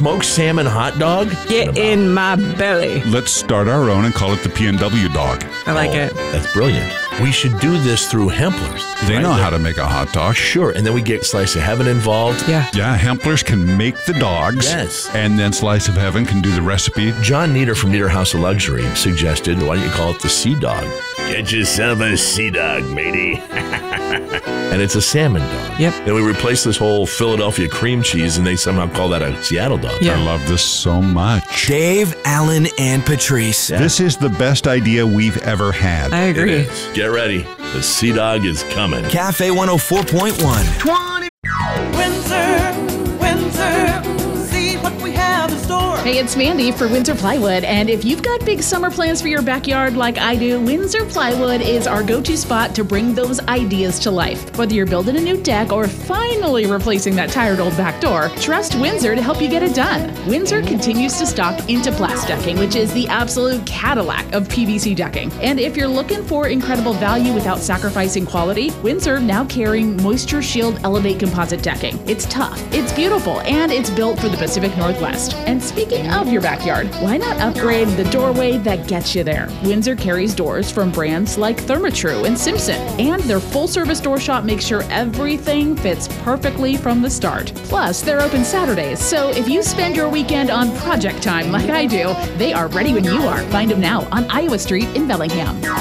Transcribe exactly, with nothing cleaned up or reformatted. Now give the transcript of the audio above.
smoked salmon hot dog? Get in my belly. Let's start our own and call it the P and W dog. I like Oh, it. That's brilliant. We should do this through Hempler's. They right? know how to make a hot dog. Sure, and then we get Slice of Heaven involved. Yeah. Yeah, Hempler's can make the dogs. Yes. And then Slice of Heaven can do the recipe. John Nieder from Nieder House of Luxury suggested, why don't you call it the Sea Dog? Get yourself a Sea Dog, matey. And it's a salmon dog. Yep. Then we replace this whole Philadelphia cream cheese, and they somehow call that a Seattle dog. Yeah. I love this so much. Dave, Alan, and Patrice. This is the best idea we've ever had. I It agree. is. Get ready. The Sea Dog is coming. Cafe one oh four point one. Windsor, Windsor, see what we have in store. Hey, it's Mandy for Windsor Plywood, and if you've got big summer plans for your backyard like I do, Windsor Plywood is our go-to spot to bring those ideas to life. Whether you're building a new deck or finally replacing that tired old back door, trust Windsor to help you get it done. Windsor continues to stock Intaplast decking, which is the absolute Cadillac of P V C decking. And if you're looking for incredible value without sacrificing quality, Windsor now carrying Moisture Shield Elevate composite decking. It's tough, it's beautiful, and it's built for the Pacific Northwest. And speaking of your backyard, why not upgrade the doorway that gets you there? Windsor carries doors from brands like Therma-Tru and Simpson, and their full-service door shop makes sure everything fits perfectly from the start. Plus, they're open Saturdays, so if you spend your weekend on project time like I do, they are ready when you are. Find them now on Iowa Street in Bellingham.